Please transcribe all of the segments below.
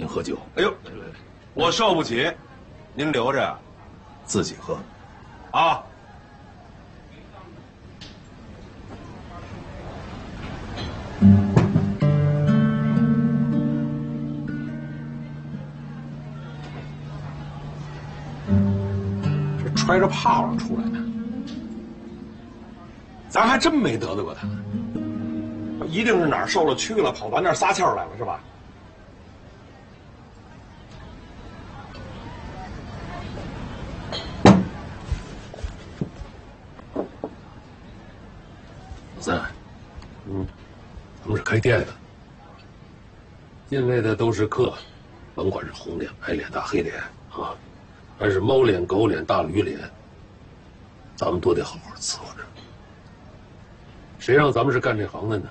您喝酒。 哎呦，我受不起，您留着呀， 自己喝。 啊。 这揣着炮出来的，咱还真没得罪过他。 一定是哪儿受了屈了，跑咱这儿撒气儿来了，是吧？ 老三，咱们是开店的，进来的都是客，甭管是红脸、白脸、大黑脸啊，还是猫脸、狗脸、大驴脸，咱们都得好好伺候着。谁让咱们是干这行的呢？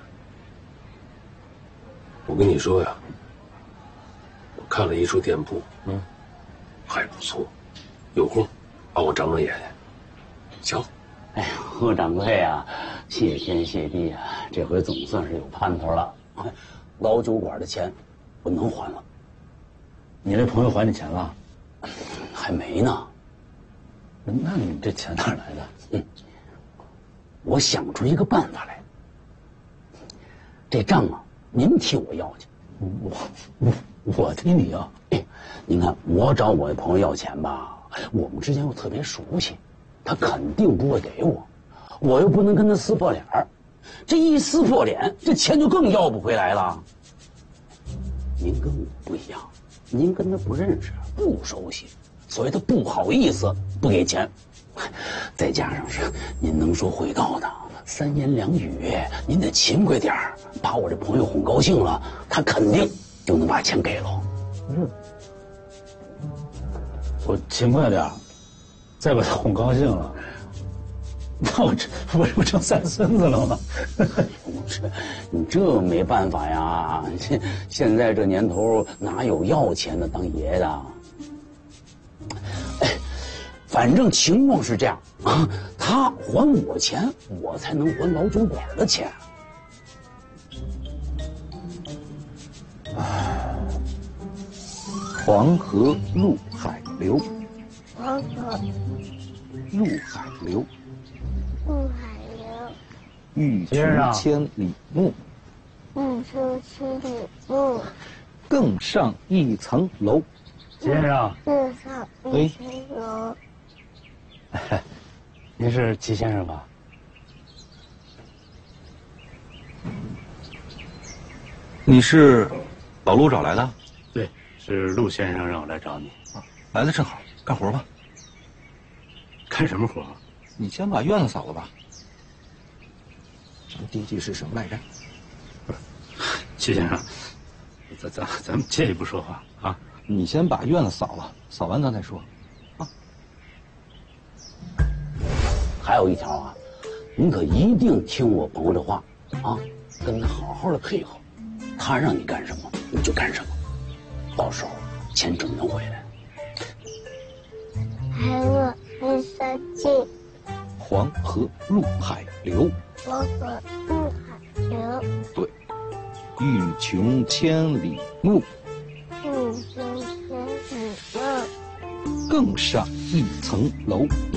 我跟你说呀，我看了一处店铺，还不错，有空帮我长长眼睛。行。 哎呀，贺掌柜啊，谢天谢地啊，这回总算是有盼头了。老酒馆的钱我能还了。 你那朋友还你钱了？ 还没呢。 那你这钱哪来的？ 我想出一个办法来。这账啊，您替我要去。 我替你要。 您看我找我朋友要钱吧，我们之间又特别熟悉，他肯定不会给我，我又不能跟他撕破脸儿，这一撕破脸，这钱就更要不回来了。您跟我不一样，您跟他不认识，不熟悉，所以他不好意思不给钱。再加上是您能说会道的，三言两语，您得勤快点儿，把我这朋友哄高兴了，他肯定就能把钱给了。 我勤快点儿，再把他哄高兴了，那我不成三孙子了吗？ 你这没办法呀，现在这年头哪有要钱的当爷的？反正情况是这样啊，他还我钱，我才能还老酒馆的钱。 黄河入海流， 黄河入海流， 入海流， 欲穷千里目， 欲穷千里目， 更上一层楼。 先生， 更上一层楼。 您是齐先生吧？ 你是老陆找来的？ 对，是陆先生让我来找你。 来的正好，干活吧。 干什么活？ 你先把院子扫了吧。咱们第一句是什么来着？ 齐先生，咱们借一步说话啊。 你先把院子扫了，扫完咱再说。 还有一条啊，您可一定听我朋友的话啊，跟他好好的配合，他让你干什么你就干什么，到时候钱准能回来。 海若离山近， 黄河入海流， 黄河入海流。 对，欲穷千里目， 欲穷千里目， 更上一层楼。